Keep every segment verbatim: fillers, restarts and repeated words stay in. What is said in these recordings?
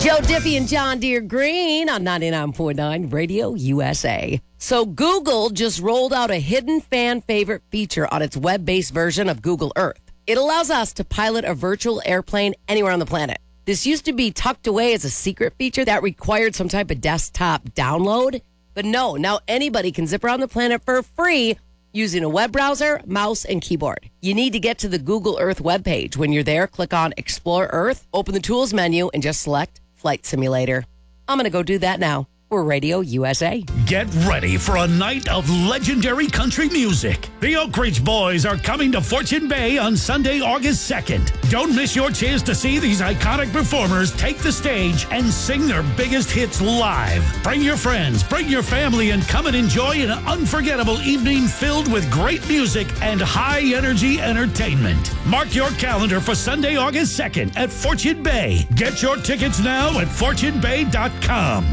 Joe Diffie and John Deere Green on ninety-nine point nine Radio U S A. So Google just rolled out a hidden fan favorite feature on its web-based version of Google Earth. It allows us to pilot a virtual airplane anywhere on the planet. This used to be tucked away as a secret feature that required some type of desktop download. But no, now anybody can zip around the planet for free using a web browser, mouse, and keyboard. You need to get to the Google Earth webpage. When you're there, click on Explore Earth, open the Tools menu, and just select Flight Simulator. I'm going to go do that now. We're Radio U S A. Get ready for a night of legendary country music. The Oak Ridge Boys are coming to Fortune Bay on Sunday, August second. Don't miss your chance to see these iconic performers take the stage and sing their biggest hits live. Bring your friends, bring your family, and come and enjoy an unforgettable evening filled with great music and high-energy entertainment. Mark your calendar for Sunday, August second at Fortune Bay. Get your tickets now at fortune bay dot com.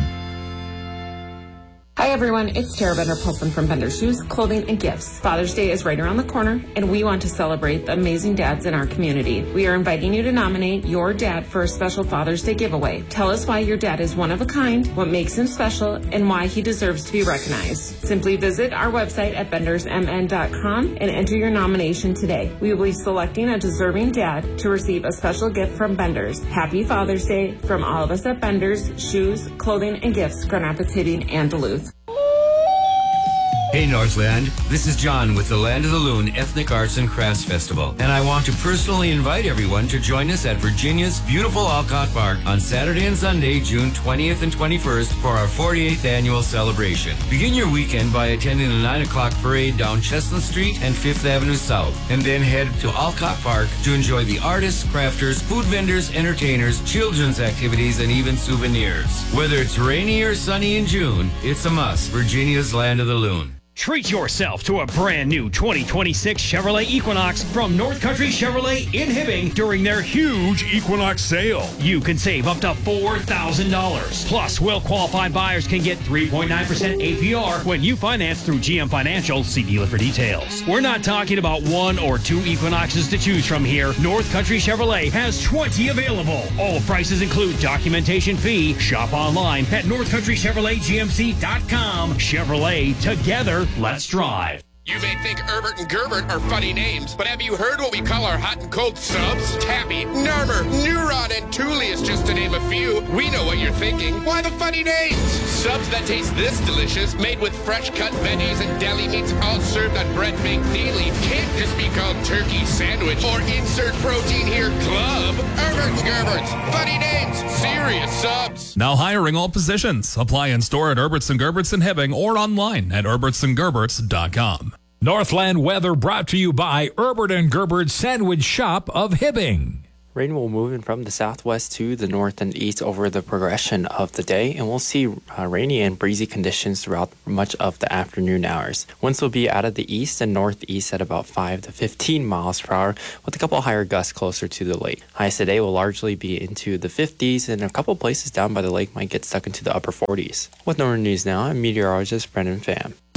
Hi everyone, it's Tara Bender-Pulson from Bender Shoes, Clothing, and Gifts. Father's Day is right around the corner, and we want to celebrate the amazing dads in our community. We are inviting you to nominate your dad for a special Father's Day giveaway. Tell us why your dad is one of a kind, what makes him special, and why he deserves to be recognized. Simply visit our website at benders m n dot com and enter your nomination today. We will be selecting a deserving dad to receive a special gift from Benders. Happy Father's Day from all of us at Benders Shoes, Clothing, and Gifts, Grand Rapids, Hibbing, and Duluth. Hey Northland, this is John with the Land of the Loon Ethnic Arts and Crafts Festival, and I want to personally invite everyone to join us at Virginia's beautiful Alcott Park on Saturday and Sunday, June twentieth and twenty-first for our forty-eighth annual celebration. Begin your weekend by attending the nine o'clock parade down Chestnut Street and fifth Avenue South, and then head to Alcott Park to enjoy the artists, crafters, food vendors, entertainers, children's activities, and even souvenirs. Whether it's rainy or sunny in June, it's a must. Virginia's Land of the Loon. Treat yourself to a brand new twenty twenty-six Chevrolet Equinox from North Country Chevrolet in Hibbing during their huge Equinox sale. You can save up to four thousand dollars. Plus, well-qualified buyers can get three point nine percent A P R when you finance through G M Financial. See dealer for details. We're not talking about one or two Equinoxes to choose from here. North Country Chevrolet has twenty available. All prices include documentation fee. Shop online at north country chevrolet g m c dot com. Chevrolet, together, let's drive. You may think Herbert and Gerbert are funny names, but have you heard what we call our hot and cold subs? Tappy, Narmer, Neuron, and Tullius, just to name a few. We know what you're thinking. Why the funny names? Subs that taste this delicious, made with fresh cut veggies and deli meats, all served on bread baked daily, can't just be called turkey sandwich or insert protein here club. Herbert and Gerbert's funny names, serious subs. Now hiring all positions. Apply in store at Herberts and Gerberts in Hibbing or online at herberts and gerberts dot com. Northland weather brought to you by Herbert and Gerbert's Sandwich Shop of Hibbing. Rain will move in from the southwest to the north and east over the progression of the day, and we'll see uh, rainy and breezy conditions throughout much of the afternoon hours. Winds will be out of the east and northeast at about five to fifteen miles per hour, with a couple higher gusts closer to the lake. Highs today will largely be into the fifties, and a couple places down by the lake might get stuck into the upper forties. With Northern News now, I'm meteorologist Brendan Pham.